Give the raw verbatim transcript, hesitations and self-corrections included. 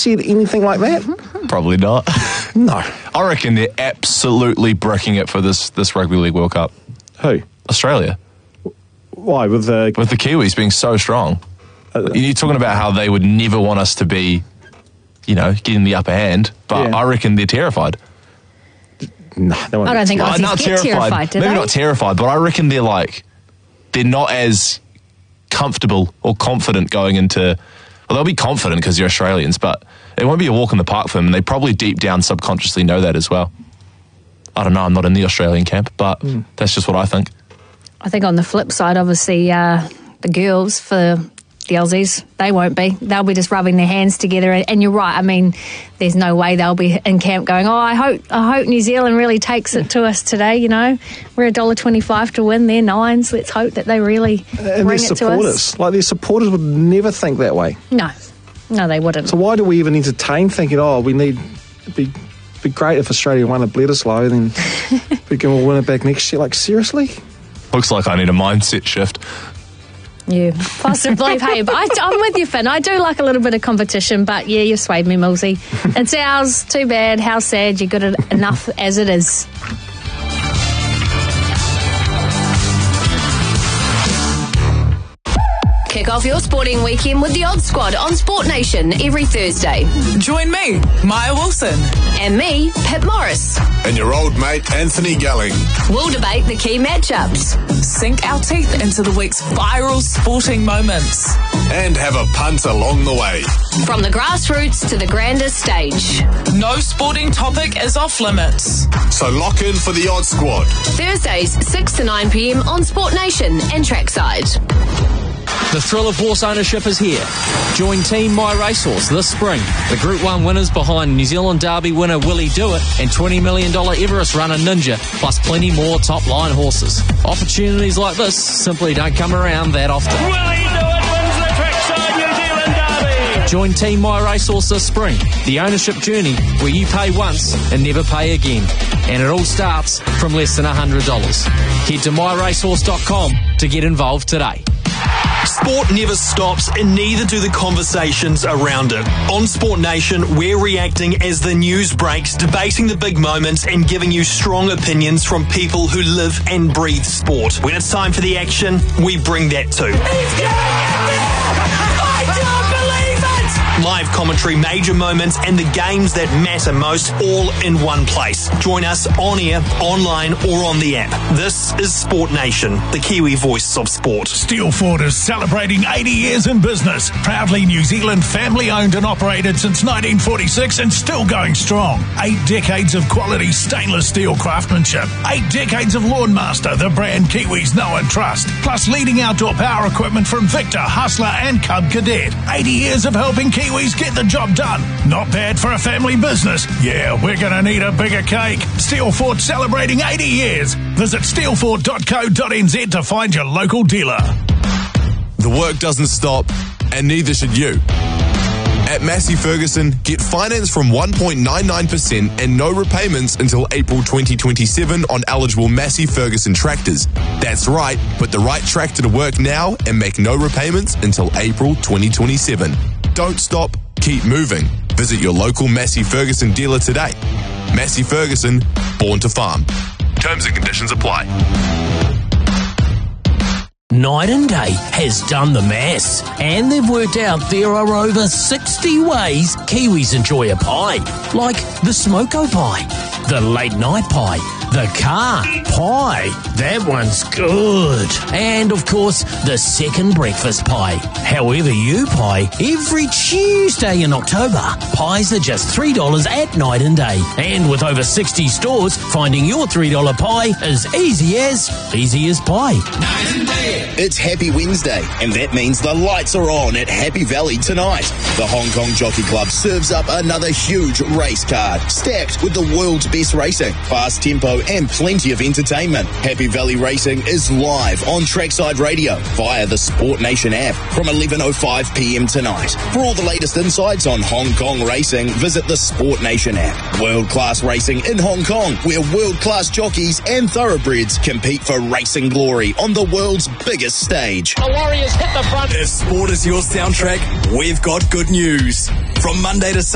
said anything like that? Probably not. No. I reckon they're absolutely bricking it for this, this Rugby League World Cup. Who? Australia. Why? With the... With the Kiwis being so strong. Uh, You're talking about how they would never want us to be, you know, getting the upper hand, but Yeah. I reckon they're terrified. No, they won't I don't be think terrified. Aussies not get terrified. terrified, do Maybe they? not terrified, but I reckon they're like, they're not as comfortable or confident going into, well, they'll be confident because they're Australians, but it won't be a walk in the park for them, and they probably deep down subconsciously know that as well. I don't know, I'm not in the Australian camp, but mm. that's just what I think. I think on the flip side, obviously, uh, the girls for the Aussies, they won't be. They'll be just rubbing their hands together. And you're right. I mean, there's no way they'll be in camp going, oh, I hope I hope New Zealand really takes it to us today. You know, we're one dollar twenty-five to win. They're nines. Let's hope that they really And bring their it to us. supporters, like their supporters would never think that way. No, no, they wouldn't. So why do we even entertain thinking, oh, we need, it'd be, be great if Australia won at Bledisloe, then we can all win it back next year. Like, seriously? Looks like I need a mindset shift. Yeah, possibly. Hey, but I, I'm with you, Finn. I do like a little bit of competition, but yeah, you've swayed me, Millsy. It's ours. Too bad. How sad. You're good at enough as it is. Kick off your sporting weekend with the Odd Squad on Sport Nation every Thursday. Join me, Maya Wilson. And me, Pip Morris. And your old mate, Anthony Gelling. We'll debate the key matchups. Sink our teeth into the week's viral sporting moments. And have a punt along the way. From the grassroots to the grandest stage. No sporting topic is off limits. So lock in for the Odd Squad. Thursdays, six to nine p.m. on Sport Nation and Trackside. The thrill of horse ownership is here. Join Team My Racehorse this spring. The Group one winners behind New Zealand Derby winner Willie Dewitt and twenty million dollars Everest runner Ninja, plus plenty more top-line horses. Opportunities like this simply don't come around that often. Willie Dewitt wins the Trackside New Zealand Derby. Join Team My Racehorse this spring. The ownership journey where you pay once and never pay again. And it all starts from less than one hundred dollars. Head to my racehorse dot com to get involved today. Sport never stops, and neither do the conversations around it. On Sport Nation, we're reacting as the news breaks, debating the big moments, and giving you strong opinions from people who live and breathe sport. When it's time for the action, we bring that too. He's going in there! I don't believe it! Live commentary, major moments, and the games that matter most, all in one place. Join us on air, online, or on the app. This is Sport Nation, the Kiwi voice of sport. Steelfort is celebrating eighty years in business. Proudly New Zealand family owned and operated since nineteen forty-six and still going strong. Eight decades of quality stainless steel craftsmanship. Eight decades of Lawnmaster, the brand Kiwis know and trust. Plus leading outdoor power equipment from Victor, Hustler and Cub Cadet. eighty years of helping Kiwis get the job done. Not bad for a family business. Yeah, we're going to need a bigger cake. Steelfort celebrating eighty years. Visit steelfort dot co dot n z to find your local dealer. The work doesn't stop, and neither should you. At Massey Ferguson, get finance from one point nine nine percent and no repayments until April twenty twenty-seven on eligible Massey Ferguson tractors. That's right, put the right tractor to work now and make no repayments until April twenty twenty-seven. Don't stop, keep moving. Visit your local Massey Ferguson dealer today. Massey Ferguson, born to farm. Terms and conditions apply. Night and Day has done the maths, and they've worked out there are over sixty ways Kiwis enjoy a pie, like the smoko pie, the late night pie, the car pie, that one's good, and of course the second breakfast pie. However you pie, every Tuesday in October, pies are just three dollars at Night and Day, and with over sixty stores, finding your three dollar pie is easy as easy as pie. Night and Day. It's Happy Wednesday, and that means the lights are on at Happy Valley tonight. The Hong Kong Jockey Club serves up another huge race card, stacked with the world's best racing, fast tempo, and plenty of entertainment. Happy Valley Racing is live on Trackside Radio via the Sport Nation app from eleven oh five p.m. tonight. For all the latest insights on Hong Kong racing, visit the Sport Nation app. World-class racing in Hong Kong, where world-class jockeys and thoroughbreds compete for racing glory on the world's biggest stage. The Warriors hit the front. If sport is your soundtrack, we've got good news. From Monday to